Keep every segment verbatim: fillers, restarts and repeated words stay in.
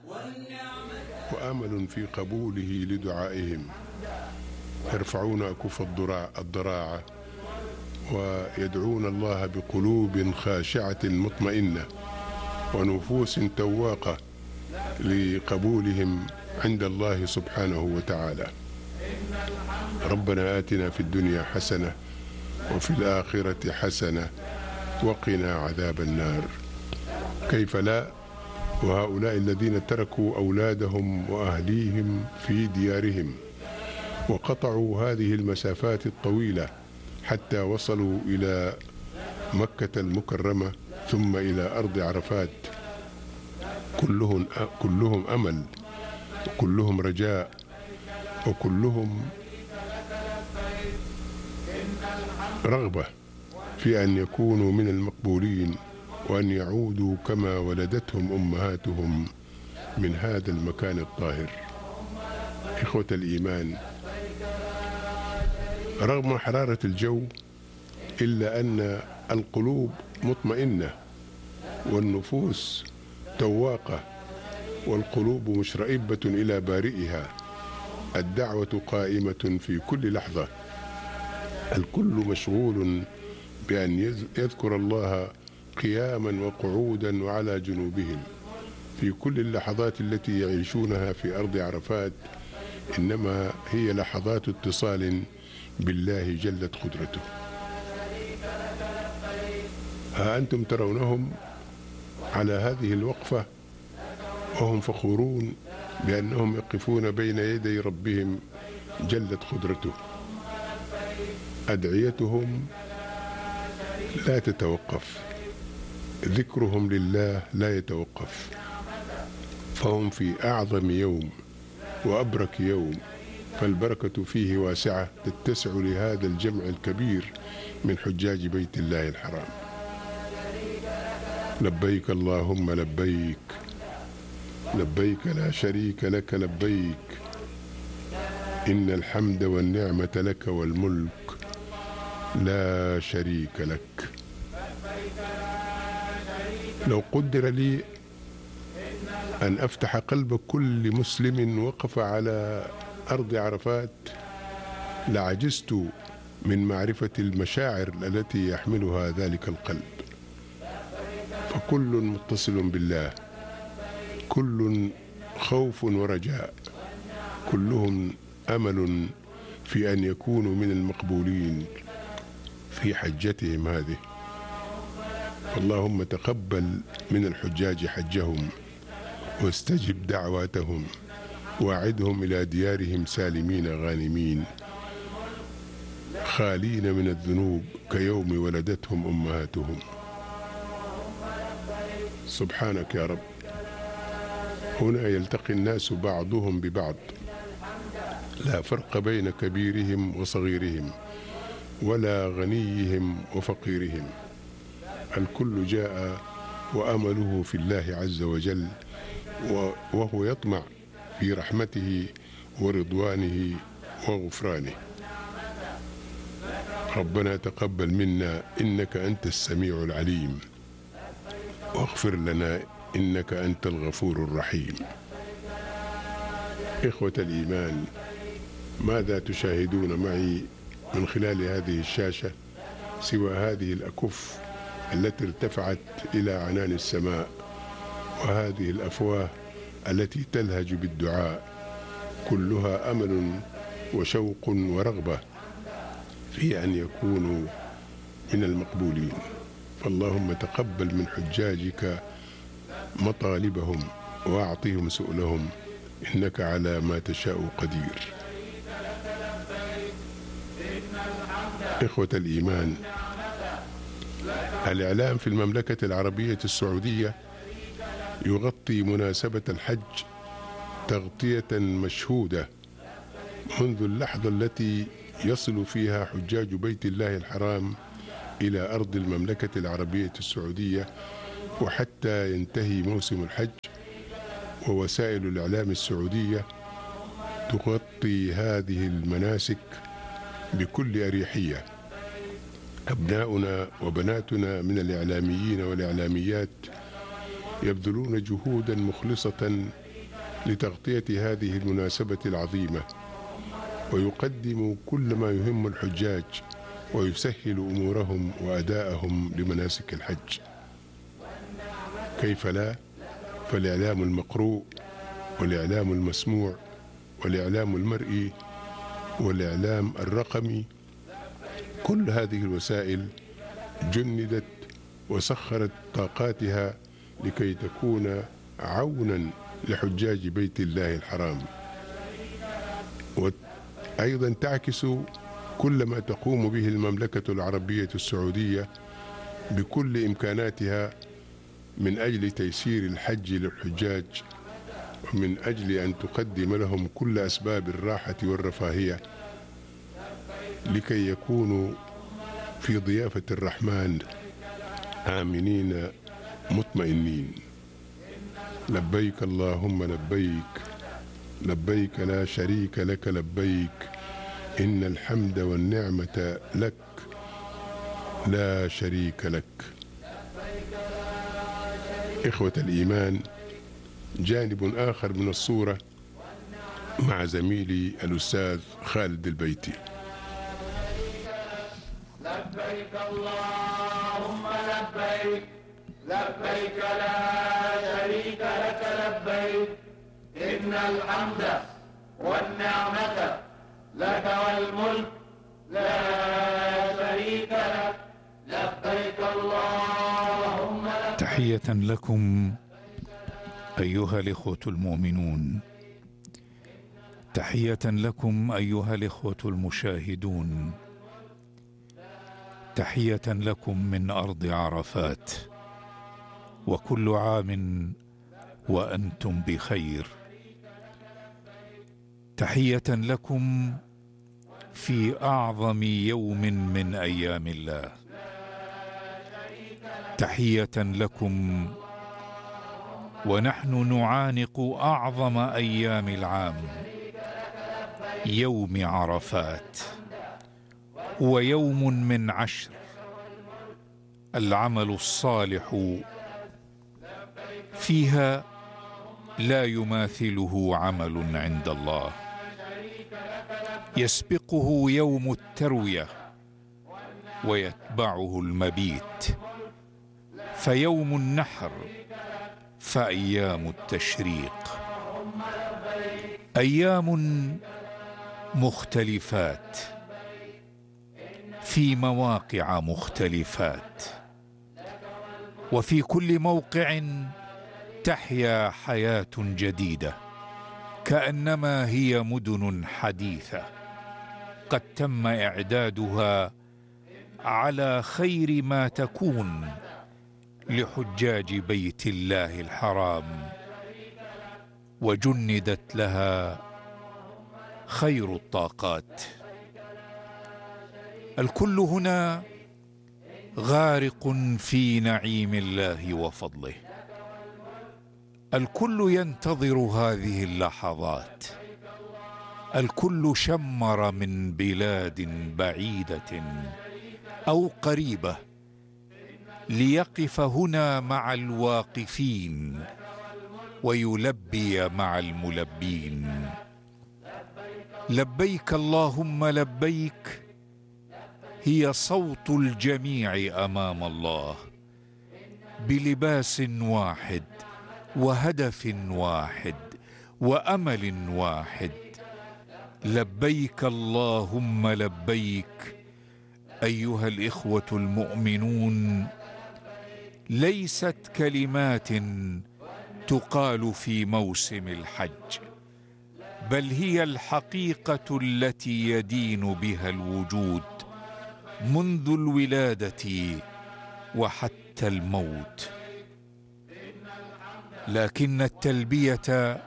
وآمل في قبوله لدعائهم، يرفعون أكف الضراعة ويدعون الله بقلوب خاشعة مطمئنة ونفوس تواقة لقبولهم عند الله سبحانه وتعالى. ربنا آتنا في الدنيا حسنة وفي الآخرة حسنة وقنا عذاب النار. كيف لا وهؤلاء الذين تركوا أولادهم وأهليهم في ديارهم وقطعوا هذه المسافات الطويلة حتى وصلوا إلى مكة المكرمة ثم إلى أرض عرفات، كلهم كلهم أمل وكلهم رجاء وكلهم رغبة في أن يكونوا من المقبولين وأن يعودوا كما ولدتهم أمهاتهم من هذا المكان الطاهر. إخوة الإيمان، رغم حرارة الجو إلا أن القلوب مطمئنة والنفوس تواقة والقلوب مشرئبة إلى بارئها. الدعوة قائمة في كل لحظة، الكل مشغول بأن يذكر الله قياما وقعودا وعلى جنوبهم في كل اللحظات التي يعيشونها في أرض عرفات، إنما هي لحظات اتصال بالله جلت قدرته. ها أنتم ترونهم على هذه الوقفة وهم فخورون بأنهم يقفون بين يدي ربهم جلت قدرته. أدعيتهم لا تتوقف، ذكرهم لله لا يتوقف، فهم في أعظم يوم وأبرك يوم، فالبركة فيه واسعة تتسع لهذا الجمع الكبير من حجاج بيت الله الحرام. لبيك اللهم لبيك، لبيك لا شريك لك لبيك، إن الحمد والنعمة لك والملك لا شريك لك. لو قدر لي أن أفتح قلب كل مسلم وقف على أرض عرفات لعجزت من معرفة المشاعر التي يحملها ذلك القلب، فكل متصل بالله، كل خوف ورجاء، كلهم أمل في أن يكونوا من المقبولين في حجتهم هذه. اللهم تقبل من الحجاج حجهم واستجب دعواتهم واعدهم إلى ديارهم سالمين غانمين خالين من الذنوب كيوم ولدتهم أمهاتهم. سبحانك يا رب. هنا يلتقي الناس بعضهم ببعض، لا فرق بين كبيرهم وصغيرهم ولا غنيهم وفقيرهم، الكل جاء وأمله في الله عز وجل، وهو يطمع في رحمته ورضوانه وغفرانه. ربنا تقبل منا إنك أنت السميع العليم، واغفر لنا إنك أنت الغفور الرحيم. إخوة الإيمان، ماذا تشاهدون معي من خلال هذه الشاشة سوى هذه الأكف التي ارتفعت إلى عنان السماء، وهذه الأفواه التي تلهج بالدعاء، كلها أمل وشوق ورغبة في أن يكونوا من المقبولين. فاللهم تقبل من حجاجك مطالبهم وأعطهم سؤلهم، إنك على ما تشاء قدير. إخوة الإيمان، الإعلام في المملكة العربية السعودية يغطي مناسبة الحج تغطية مشهودة منذ اللحظة التي يصل فيها حجاج بيت الله الحرام إلى أرض المملكة العربية السعودية وحتى ينتهي موسم الحج، ووسائل الإعلام السعودية تغطي هذه المناسك بكل أريحية. أبناؤنا وبناتنا من الإعلاميين والإعلاميات يبذلون جهودا مخلصة لتغطية هذه المناسبة العظيمة، ويقدم كل ما يهم الحجاج ويسهل أمورهم وأداءهم لمناسك الحج. كيف لا؟ فالإعلام المقروء والإعلام المسموع والإعلام المرئي والإعلام الرقمي، كل هذه الوسائل جندت وسخرت طاقاتها لكي تكون عونا لحجاج بيت الله الحرام، وأيضا تعكس كل ما تقوم به المملكة العربية السعودية بكل إمكاناتها من أجل تيسير الحج للحجاج، ومن أجل أن تقدم لهم كل أسباب الراحة والرفاهية لكي يكونوا في ضيافة الرحمن آمنين مطمئنين. لبيك اللهم لبيك، لبيك لا شريك لك لبيك، إن الحمد والنعمة لك لا شريك لك. إخوة الإيمان، جانب آخر من الصورة مع زميلي الأستاذ خالد البيتي. لبيك اللهم لبيك، لبيك لا شريك لك لبيك، إن الحمد والنعمة لك والملك لا شريك لك، لبيك اللهم لبيك. تحية لكم أيها الإخوة المؤمنون، تحية لكم أيها الإخوة المشاهدون، تحية لكم من أرض عرفات، وكل عام وأنتم بخير. تحية لكم في أعظم يوم من أيام الله، تحية لكم ونحن نعانق أعظم أيام العام، يوم عرفات. هو يوم من عشر، العمل الصالح فيها لا يماثله عمل عند الله. يسبقه يوم التروية ويتبعه المبيت، فيوم النحر، فأيام التشريق، أيام مختلفات في مواقع مختلفات، وفي كل موقع تحيا حياة جديدة، كأنما هي مدن حديثة قد تم إعدادها على خير ما تكون لحجاج بيت الله الحرام، وجندت لها خير الطاقات. الكل هنا غارق في نعيم الله وفضله، الكل ينتظر هذه اللحظات، الكل شمر من بلاد بعيدة أو قريبة ليقف هنا مع الواقفين ويلبي مع الملبين. لبيك اللهم لبيك هي صوت الجميع أمام الله، بلباس واحد وهدف واحد وأمل واحد. لبيك اللهم لبيك أيها الإخوة المؤمنون، ليست كلمات تقال في موسم الحج، بل هي الحقيقة التي يدين بها الوجود منذ الولادة وحتى الموت. لكن التلبية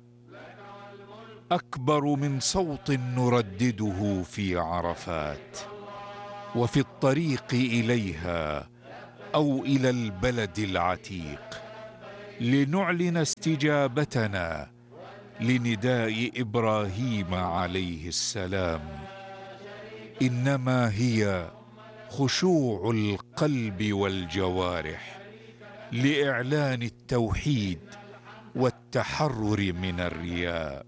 أكبر من صوت نردده في عرفات وفي الطريق إليها أو إلى البلد العتيق، لنعلن استجابتنا لنداء إبراهيم عليه السلام. إنما هي خشوع القلب والجوارح لإعلان التوحيد والتوحيد والتحرر من الرياء.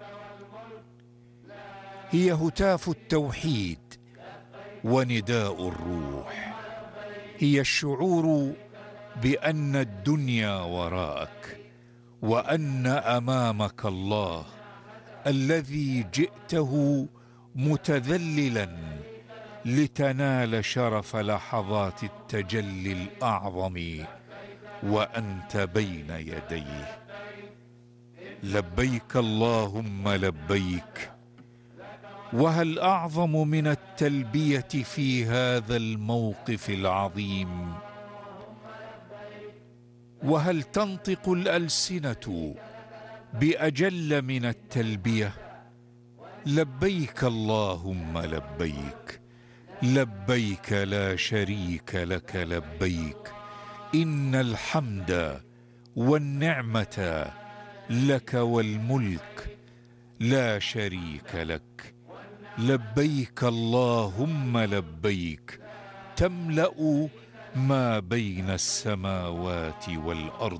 هي هتاف التوحيد ونداء الروح. هي الشعور بأن الدنيا وراءك، وأن أمامك الله الذي جئته متذللا لتنال شرف لحظات التجلي الأعظم وأنت بين يديه. لبيك اللهم لبيك. وهل أعظم من التلبية في هذا الموقف العظيم؟ وهل تنطق الألسنة بأجل من التلبية؟ لبيك اللهم لبيك، لبيك لا شريك لك لبيك، إن الحمد والنعمة لك والملك لا شريك لك. لبيك اللهم لبيك، تملأ ما بين السماوات والأرض،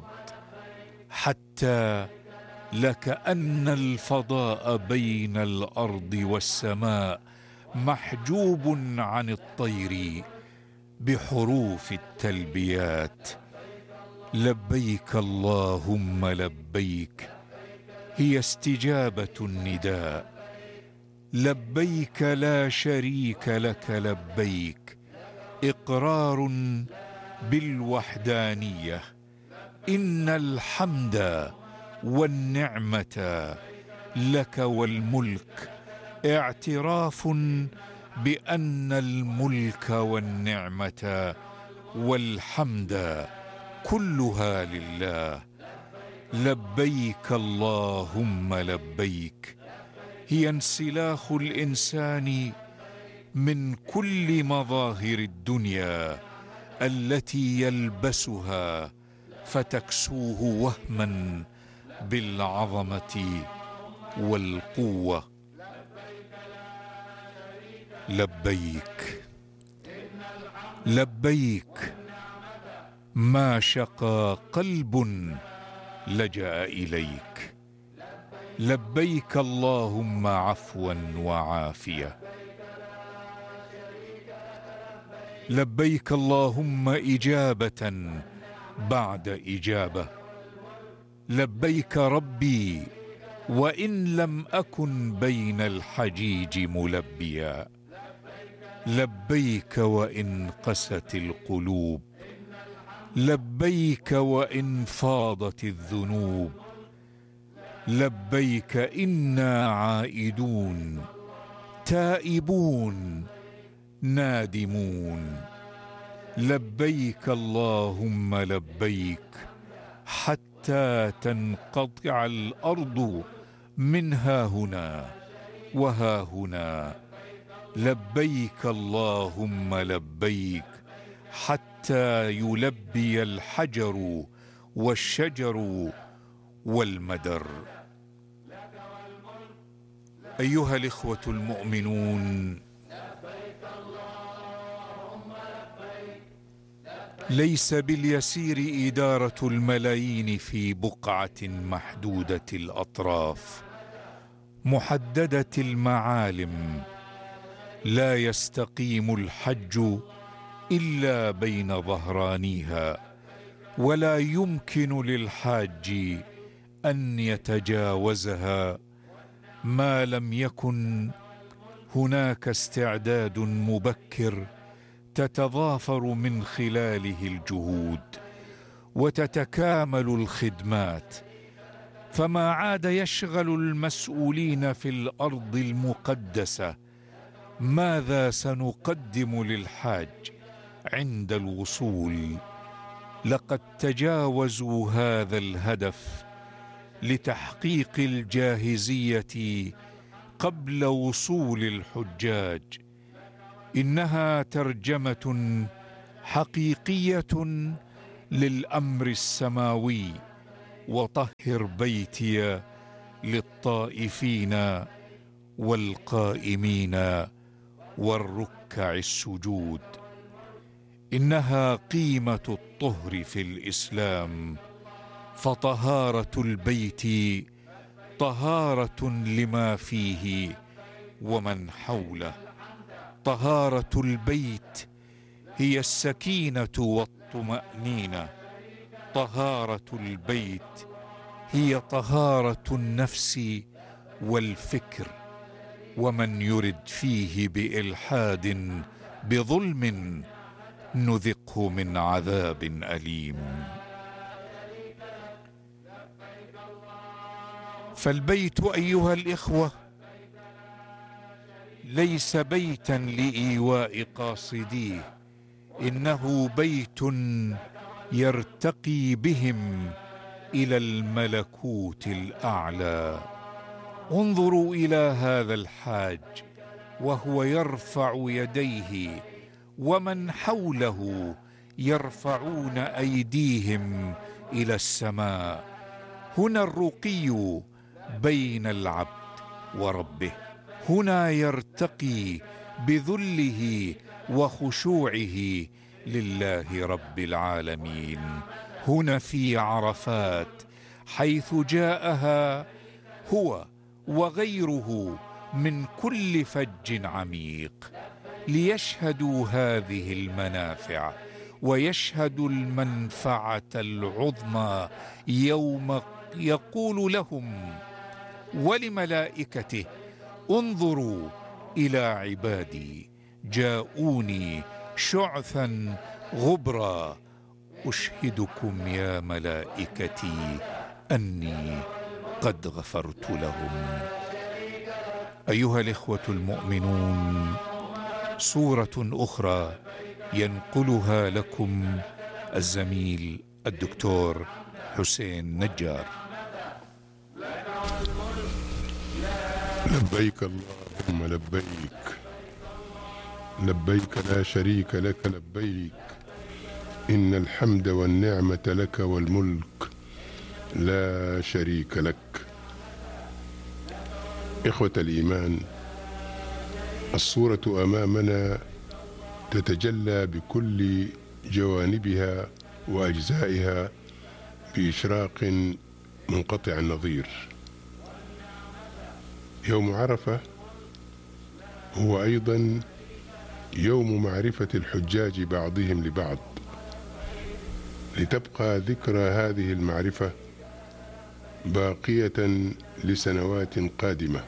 حتى لكأن الفضاء بين الأرض والسماء محجوب عن الطير بحروف التلبيات. لبيك اللهم لبيك هي استجابة النداء. لبيك لا شريك لك لبيك إقرار بالوحدانية. إن الحمد والنعمة لك والملك اعتراف بأن الملك والنعمة والحمد كلها لله. لبيك اللهم لبيك هي انسلاخ الإنسان من كل مظاهر الدنيا التي يلبسها فتكسوه وهما بالعظمة والقوة. لبيك لبيك ما شقى قلب لجأ إليك. لبيك اللهم عفوا وعافية. لبيك اللهم إجابة بعد إجابة. لبيك ربي وإن لم أكن بين الحجيج ملبيا. لبيك وإن قست القلوب. لبيك وإن فاضت الذنوب. لبيك إنا عائدون تائبون نادمون. لبيك اللهم لبيك حتى تنقطع الأرض من ها هنا وها هنا. لبيك اللهم لبيك حتى يلبي الحجر والشجر والمدر. أيها الإخوة المؤمنون، ليس باليسير إدارة الملايين في بقعة محدودة الأطراف محددة المعالم. لا يستقيم الحج إلا بين ظهرانيها، ولا يمكن للحاج أن يتجاوزها ما لم يكن هناك استعداد مبكر تتضافر من خلاله الجهود وتتكامل الخدمات. فما عاد يشغل المسؤولين في الأرض المقدسة ماذا سنقدم للحاج عند الوصول. لقد تجاوزوا هذا الهدف لتحقيق الجاهزية قبل وصول الحجاج. إنها ترجمة حقيقية للأمر السماوي: وطهر بيتي للطائفين والقائمين والركع السجود. إنها قيمة الطهر في الإسلام، فطهارة البيت طهارة لما فيه ومن حوله. طهارة البيت هي السكينة والطمأنينة. طهارة البيت هي طهارة النفس والفكر. ومن يرد فيه بإلحاد بظلم نذقه من عذاب أليم. فالبيت أيها الإخوة ليس بيتا لإيواء قاصديه، إنه بيت يرتقي بهم إلى الملكوت الأعلى. انظروا إلى هذا الحاج وهو يرفع يديه ومن حوله يرفعون أيديهم إلى السماء. هنا الرقي بين العبد وربه، هنا يرتقي بذله وخشوعه لله رب العالمين. هنا في عرفات حيث جاءها هو وغيره من كل فج عميق ليشهدوا هذه المنافع، ويشهدوا المنفعة العظمى يوم يقول لهم ولملائكته انظروا إلى عبادي جاءوني شعثا غبرا أشهدكم يا ملائكتي أني قد غفرت لهم. أيها الإخوة المؤمنون، صورة أخرى ينقلها لكم الزميل الدكتور حسين نجار. لبيك اللهم لبيك، لبيك لا شريك لك لبيك، إن الحمد والنعمة لك والملك لا شريك لك. إخوة الإيمان، الصورة أمامنا تتجلى بكل جوانبها وأجزائها بإشراق منقطع النظير. يوم عرفة هو أيضا يوم معرفة الحجاج بعضهم لبعض، لتبقى ذكرى هذه المعرفة باقية لسنوات قادمة،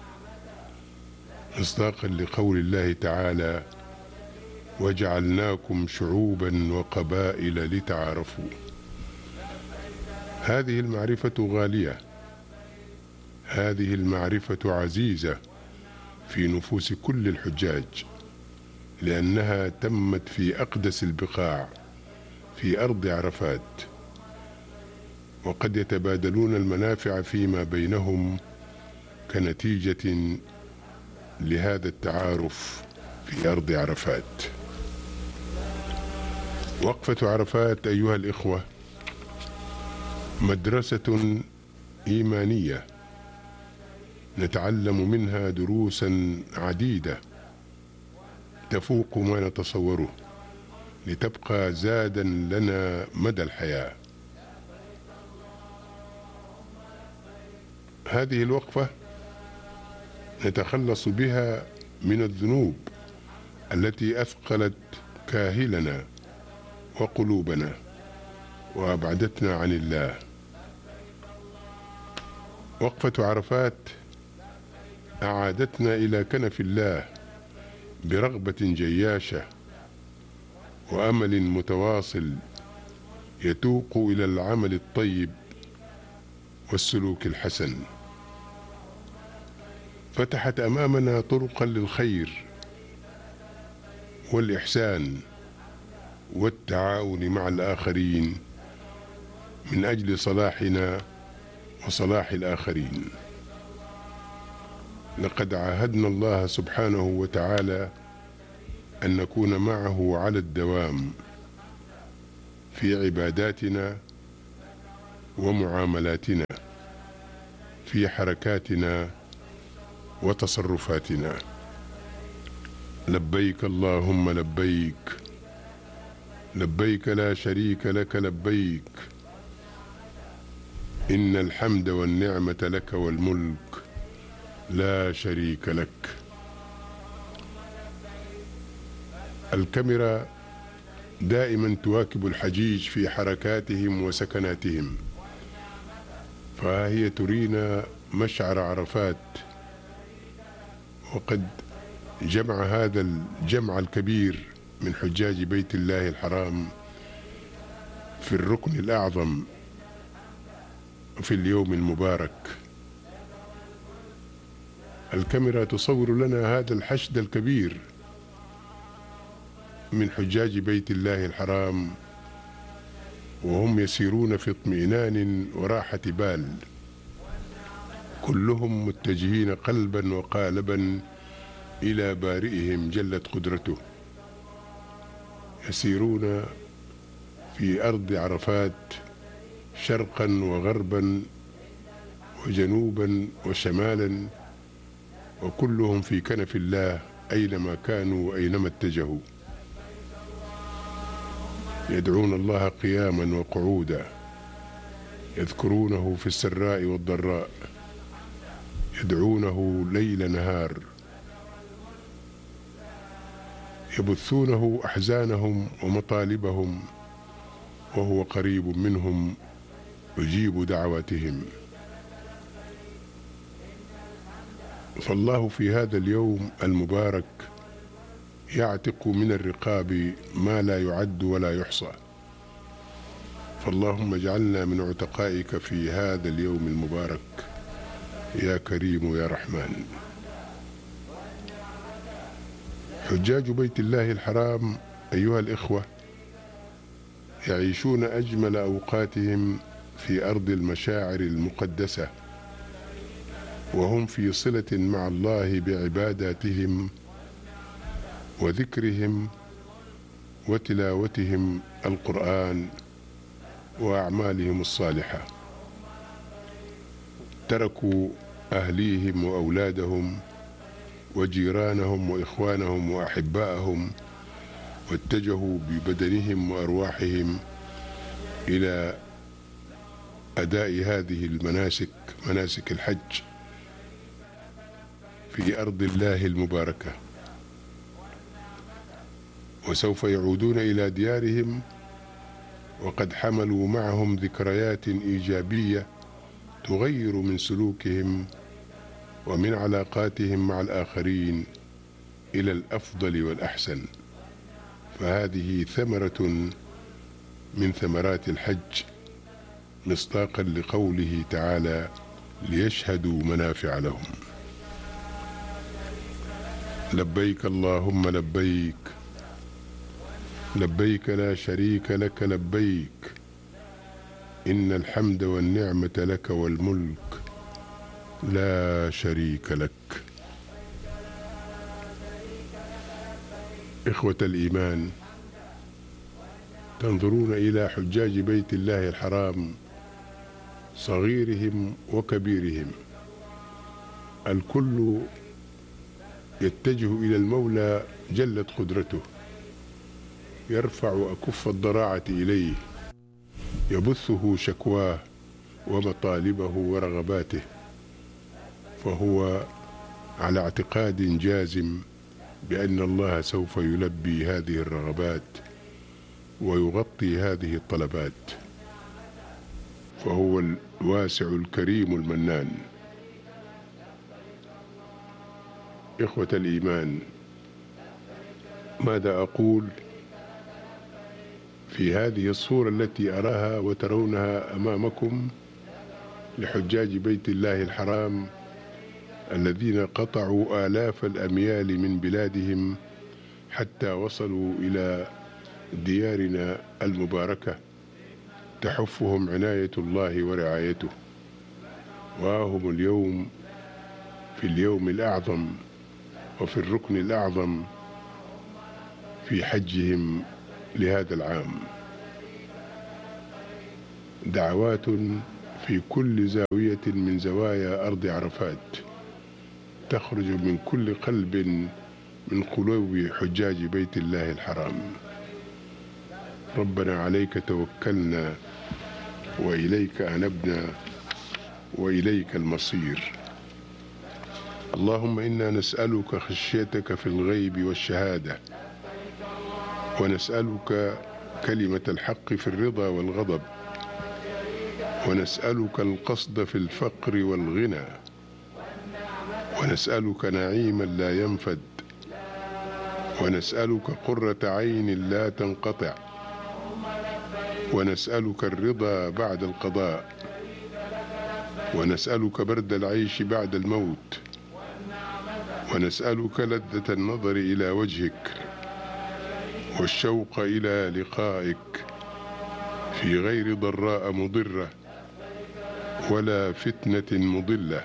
مصداقا لقول الله تعالى: وجعلناكم شعوبا وقبائل لتعارفوا. هذه المعرفة غالية، هذه المعرفة عزيزة في نفوس كل الحجاج، لأنها تمت في أقدس البقاع في أرض عرفات، وقد يتبادلون المنافع فيما بينهم كنتيجة لهذا التعارف في أرض عرفات. وقفة عرفات أيها الإخوة مدرسة إيمانية نتعلم منها دروسا عديدة تفوق ما نتصوره، لتبقى زادا لنا مدى الحياة. هذه الوقفة نتخلص بها من الذنوب التي أثقلت كاهلنا وقلوبنا وأبعدتنا عن الله. وقفة عرفات أعادتنا إلى كنف الله برغبة جياشة وأمل متواصل يتوق إلى العمل الطيب والسلوك الحسن. فتحت أمامنا طرقا للخير والإحسان والتعاون مع الآخرين من أجل صلاحنا وصلاح الآخرين. لقد عاهدنا الله سبحانه وتعالى أن نكون معه على الدوام في عباداتنا ومعاملاتنا، في حركاتنا وتصرفاتنا. لبيك اللهم لبيك، لبيك لا شريك لك لبيك، إن الحمد والنعمة لك والملك لا شريك لك. الكاميرا دائما تواكب الحجيج في حركاتهم وسكناتهم، فهي ترينا مشعر عرفات، وقد جمع هذا الجمع الكبير من حجاج بيت الله الحرام في الركن الأعظم في اليوم المبارك. الكاميرا تصور لنا هذا الحشد الكبير من حجاج بيت الله الحرام وهم يسيرون في اطمئنان وراحة بال، كلهم متجهين قلبا وقالبا إلى بارئهم جلت قدرته، يسيرون في أرض عرفات شرقا وغربا وجنوبا وشمالا، وكلهم في كنف الله أينما كانوا وأينما اتجهوا، يدعون الله قياما وقعودا، يذكرونه في السراء والضراء، يدعونه ليل نهار، يبثونه أحزانهم ومطالبهم، وهو قريب منهم يجيب دعواتهم. فالله في هذا اليوم المبارك يعتق من الرقاب ما لا يعد ولا يحصى، فاللهم اجعلنا من عتقائك في هذا اليوم المبارك يا كريم يا رحمن. حجاج بيت الله الحرام أيها الإخوة يعيشون أجمل أوقاتهم في أرض المشاعر المقدسة، وهم في صلة مع الله بعباداتهم وذكرهم وتلاوتهم القرآن وأعمالهم الصالحة. تركوا أهليهم وأولادهم وجيرانهم وإخوانهم وأحبائهم واتجهوا ببدنهم وأرواحهم إلى أداء هذه المناسك، مناسك الحج في أرض الله المباركة، وسوف يعودون إلى ديارهم وقد حملوا معهم ذكريات إيجابية تغير من سلوكهم ومن علاقاتهم مع الآخرين إلى الأفضل والأحسن. فهذه ثمرة من ثمرات الحج، مصداقا لقوله تعالى ليشهدوا منافع لهم. لبيك اللهم لبيك، لبيك لا شريك لك لبيك، إن الحمد والنعمة لك والملك لا شريك لك. إخوة الإيمان، تنظرون إلى حجاج بيت الله الحرام صغيرهم وكبيرهم، الكل يتجه إلى المولى جلت قدرته، يرفع أكف الضراعة إليه، يبثه شكواه ومطالبه ورغباته، فهو على اعتقاد جازم بأن الله سوف يلبي هذه الرغبات ويغطي هذه الطلبات، فهو الواسع الكريم المنان. إخوة الإيمان، ماذا أقول في هذه الصورة التي أراها وترونها أمامكم لحجاج بيت الله الحرام الذين قطعوا آلاف الأميال من بلادهم حتى وصلوا إلى ديارنا المباركة تحفهم عناية الله ورعايته، وهم اليوم في اليوم الأعظم وفي الركن الأعظم في حجهم لهذا العام. دعوات في كل زاوية من زوايا أرض عرفات تخرج من كل قلب من قلوب حجاج بيت الله الحرام. ربنا عليك توكلنا وإليك أنبنا وإليك المصير. اللهم إنا نسألك خشيتك في الغيب والشهادة، ونسألك كلمة الحق في الرضا والغضب، ونسألك القصد في الفقر والغنى، ونسألك نعيما لا ينفد، ونسألك قرة عين لا تنقطع، ونسألك الرضا بعد القضاء، ونسألك برد العيش بعد الموت، ونسألك لذة النظر إلى وجهك والشوق إلى لقائك في غير ضراء مضرة ولا فتنة مضلة.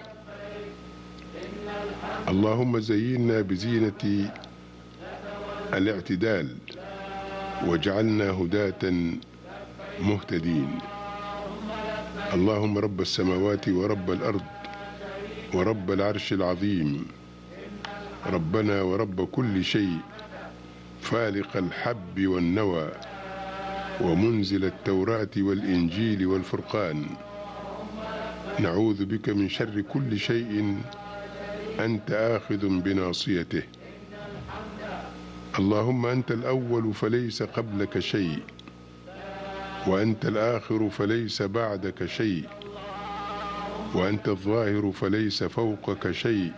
اللهم زينا بزينة الاعتدال واجعلنا هداة مهتدين. اللهم رب السماوات ورب الأرض ورب العرش العظيم، ربنا ورب كل شيء، فالق الحب والنوى ومنزل التوراة والإنجيل والفرقان، نعوذ بك من شر كل شيء أنت آخذ بناصيته. اللهم أنت الأول فليس قبلك شيء، وأنت الآخر فليس بعدك شيء، وأنت الظاهر فليس فوقك شيء،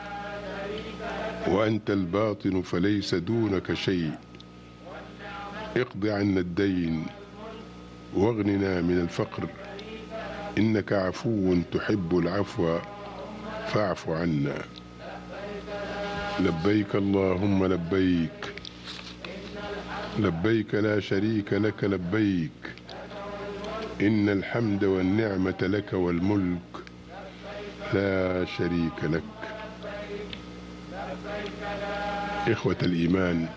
وأنت الباطن فليس دونك شيء. اقض عنا الدين واغننا من الفقر، إنك عفو تحب العفو فاعف عنا. لبيك اللهم لبيك، لبيك لا شريك لك لبيك، إن الحمد والنعمة لك والملك لا شريك لك. إخوة الإيمان،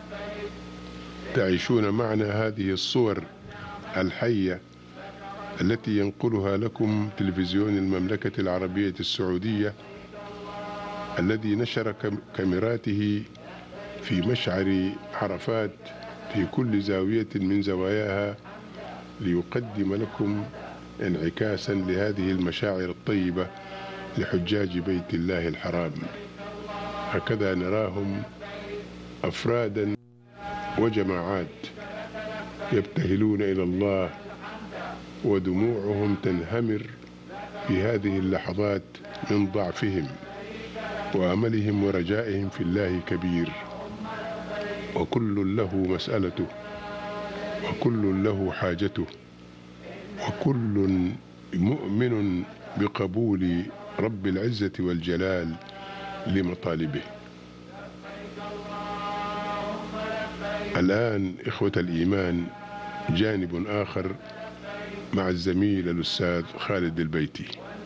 تعيشون معنا هذه الصور الحية التي ينقلها لكم تلفزيون المملكة العربية السعودية، الذي نشر كاميراته في مشعر عرفات في كل زاوية من زواياها ليقدم لكم انعكاسا لهذه المشاعر الطيبة لحجاج بيت الله الحرام. هكذا نراهم أفرادا وجماعات يبتهلون إلى الله، ودموعهم تنهمر في هذه اللحظات من ضعفهم، وأملهم ورجائهم في الله كبير، وكل له مسألته، وكل له حاجته، وكل مؤمن بقبول رب العزة والجلال لمطالبه. الآن إخوة الإيمان جانب آخر مع الزميل الأستاذ خالد البيتي.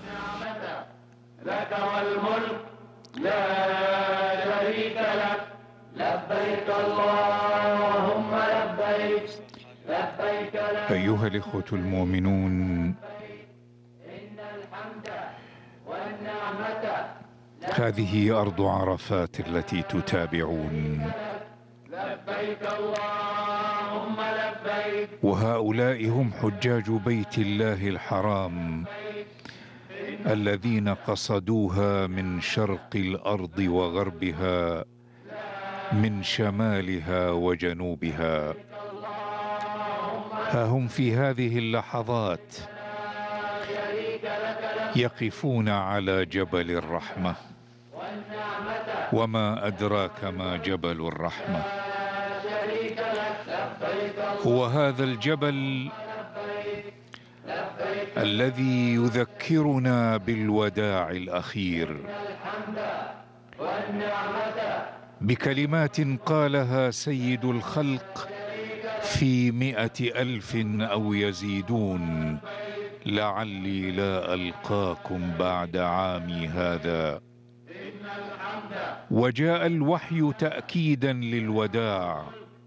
لك والملك لا شريك لك، لبيك اللهم لبيك، لبيك لا. أيها الإخوة المؤمنون، إن الحمد والنعمة هذه أرض عرفات التي تتابعون، لبيك اللهم لبيك، وهؤلاء هم حجاج بيت الله الحرام الذين قصدوها من شرق الأرض وغربها، من شمالها وجنوبها. ها هم في هذه اللحظات يقفون على جبل الرحمة، وما أدراك ما جبل الرحمة. هو هذا الجبل الذي يذكرنا بالوداع الأخير، بكلمات قالها سيد الخلق في مئة ألف أو يزيدون: لعلي لا ألقاكم بعد عامي هذا. وجاء الوحي تأكيدا للوداع: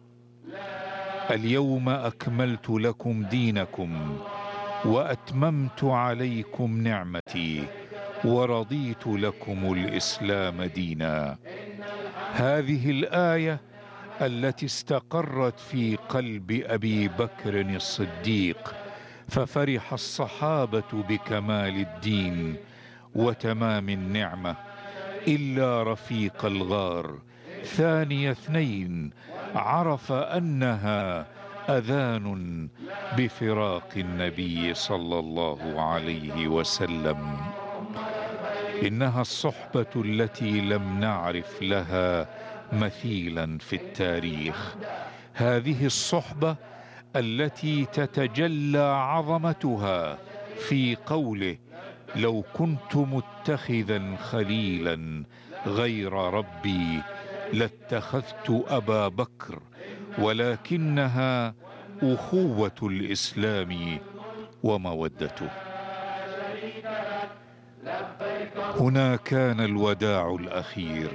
اليوم أكملت لكم دينكم وأتممت عليكم نعمتي ورضيت لكم الإسلام دينا. هذه الآية التي استقرت في قلب أبي بكر الصديق ففرح الصحابة بكمال الدين وتمام النعمة إلا رفيق الغار ثاني اثنين عرف أنها أذان بفراق النبي صلى الله عليه وسلم. إنها الصحبة التي لم نعرف لها مثيلا في التاريخ. هذه الصحبة التي تتجلى عظمتها في قوله: لو كنت متخذا خليلا غير ربي لاتخذت أبا بكر، ولكنها أخوة الإسلام ومودته. هنا كان الوداع الأخير،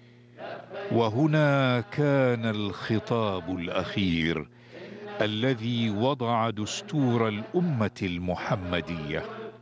وهنا كان الخطاب الأخير الذي وضع دستور الأمة المحمدية.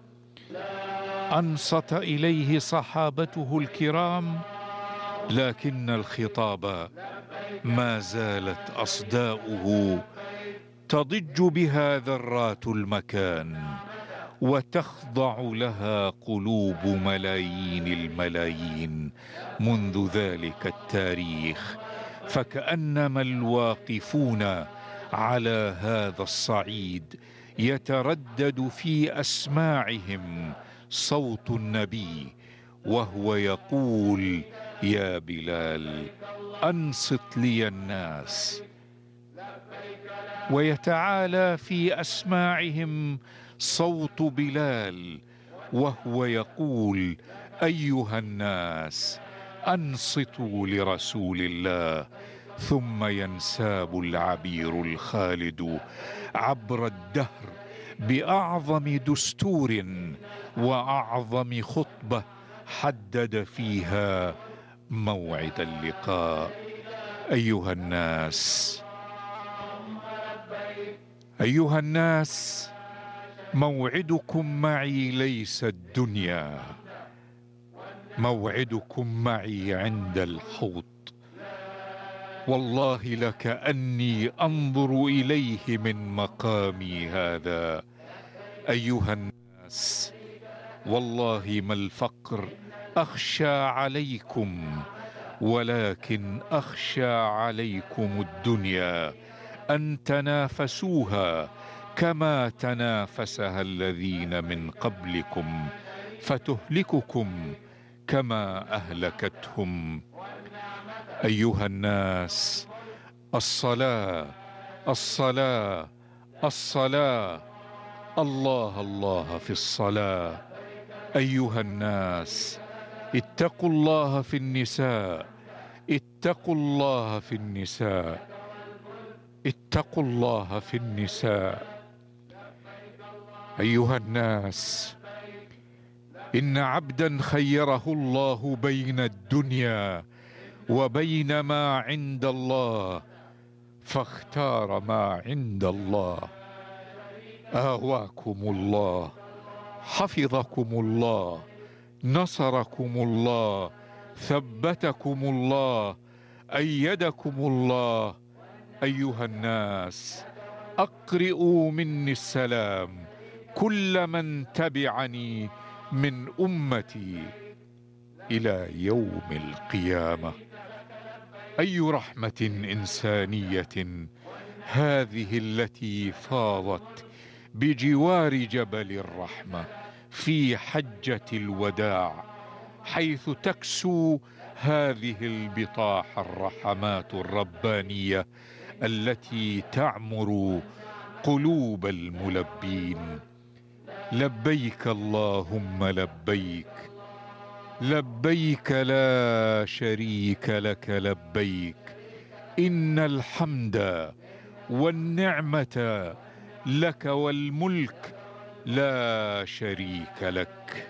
أنصت إليه صحابته الكرام، لكن الخطاب ما زالت أصداؤه تضج بها ذرات المكان، وتخضع لها قلوب ملايين الملايين منذ ذلك التاريخ. فكأنما الواقفون على هذا الصعيد يتردد في أسماعهم صوت النبي وهو يقول: يا بلال أنصت لي الناس، ويتعالى في أسماعهم صوت بلال وهو يقول: أيها الناس أنصتوا لرسول الله. ثم ينساب العبير الخالد عبر الدهر بأعظم دستور وأعظم خطبة حدد فيها موعد اللقاء. أيها الناس أيها الناس موعدكم معي ليس الدنيا، موعدكم معي عند الحوض. والله لكأني أنظر إليه من مقامي هذا. أيها الناس والله ما الفقر أخشى عليكم، ولكن أخشى عليكم الدنيا أن تنافسوها كما تنافسها الذين من قبلكم فتهلككم كما أهلكتهم. أيها الناس الصلاة الصلاة الصلاة، الله الله في الصلاة. أيها الناس اتقوا الله في النساء، اتقوا الله في النساء، اتقوا الله في النساء. أيها الناس إن عبدا خيره الله بين الدنيا وبين ما عند الله فاختار ما عند الله. آواكم الله، حفظكم الله، نصركم الله، ثبتكم الله، أيدكم الله. أيها الناس أقرئوا مني السلام كل من تبعني من أمتي إلى يوم القيامة. أي رحمة إنسانية هذه التي فاضت بجوار جبل الرحمة في حجة الوداع، حيث تكسو هذه البطاح الرحمات الربانية التي تعمر قلوب الملبين. لبيك اللهم لبيك، لبيك لا شريك لك لبيك، إن الحمد والنعمة لك والملك لا شريك لك.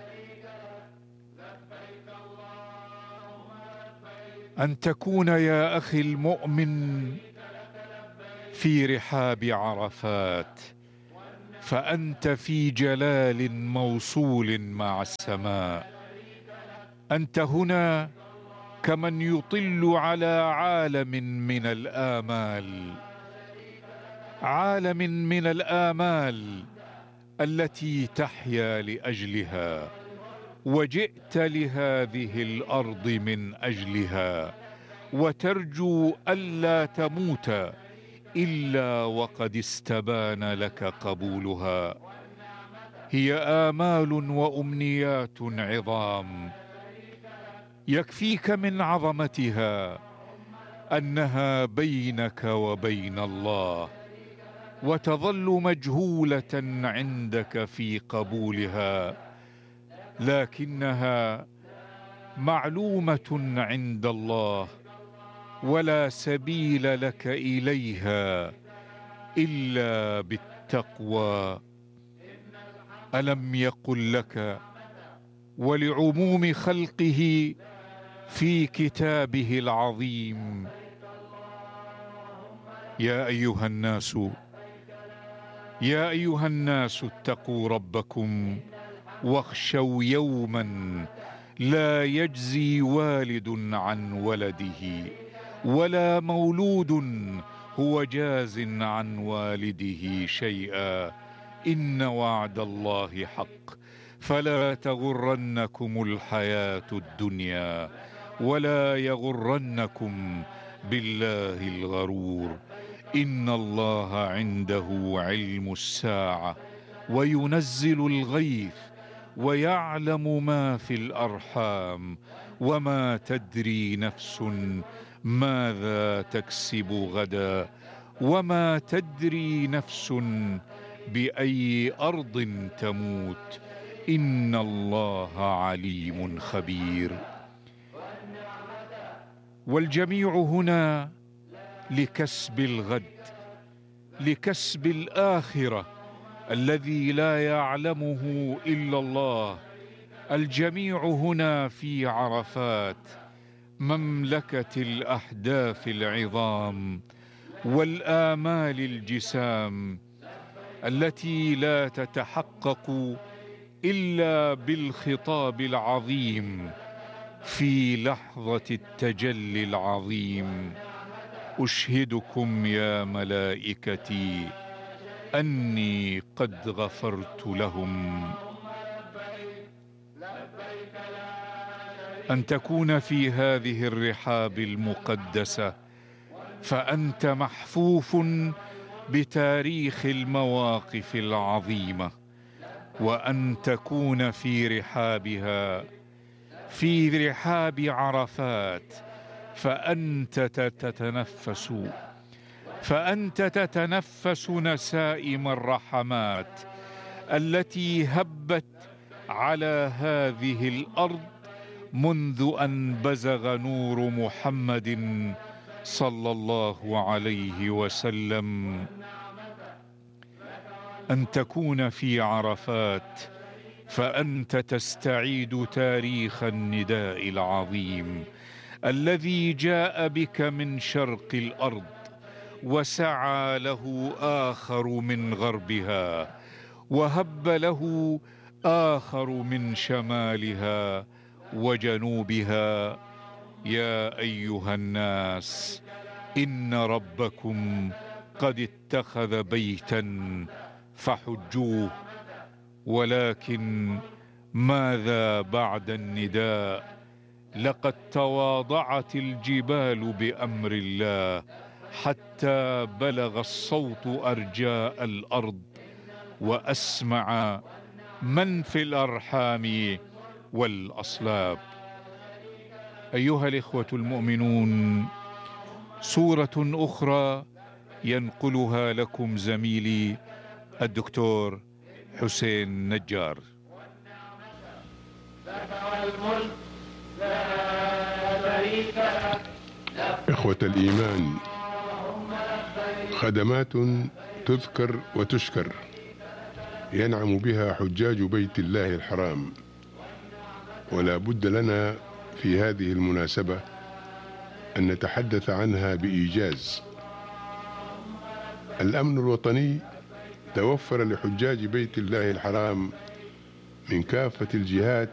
أن تكون يا أخي المؤمن في رحاب عرفات فأنت في جلال موصول مع السماء. أنت هنا كمن يطل على عالم من الآمال، عالم من الآمال التي تحيا لأجلها، وجئت لهذه الأرض من أجلها، وترجو ألا تموت إلا وقد استبان لك قبولها. هي آمال وأمنيات عظام، يكفيك من عظمتها أنها بينك وبين الله، وتظل مجهولة عندك في قبولها، لكنها معلومة عند الله، ولا سبيل لك إليها إلا بالتقوى. ألم يقل لك ولعموم خلقه في كتابه العظيم: يا أيها الناس يا أيها الناس اتقوا ربكم واخشوا يوما لا يجزي والد عن ولده ولا مولود هو جاز عن والده شيئا، إن وعد الله حق، فلا تغرنكم الحياة الدنيا ولا يغرنكم بالله الغرور. إن الله عنده علم الساعة وينزل الغيث ويعلم ما في الأرحام، وما تدري نفس ماذا تكسب غدا، وما تدري نفس بأي أرض تموت، إن الله عليم خبير. والجميع هنا لكسب الغد، لكسب الآخرة الذي لا يعلمه إلا الله. الجميع هنا في عرفات، مملكة الأحداث العظام والآمال الجسام، التي لا تتحقق إلا بالخطاب العظيم في لحظة التجلي العظيم: أشهدكم يا ملائكتي أني قد غفرت لهم. أن تكون في هذه الرحاب المقدسة فأنت محفوف بتاريخ المواقف العظيمة، وأن تكون في رحابها، في رحاب عرفات، فأنت تتنفس فأنت تتنفس نسائم الرحمات التي هبت على هذه الأرض منذ أن بزغ نور محمد صلى الله عليه وسلم. أن تكون في عرفات فأنت تستعيد تاريخ النداء العظيم الذي جاء بك من شرق الأرض وسعى له آخر من غربها، وهب له آخر من شمالها وجنوبها: يا أيها الناس إن ربكم قد اتخذ بيتا فحجوه. ولكن ماذا بعد النداء؟ لقد تواضعت الجبال بأمر الله حتى بلغ الصوت أرجاء الأرض، وأسمع من في الأرحام والأصلاب. أيها الإخوة المؤمنون، صورة أخرى ينقلها لكم زميلي الدكتور حسين نجار. إخوة الإيمان، خدمات تذكر وتشكر ينعم بها حجاج بيت الله الحرام، ولا بد لنا في هذه المناسبة أن نتحدث عنها بإيجاز. الأمن الوطني توفر لحجاج بيت الله الحرام من كافة الجهات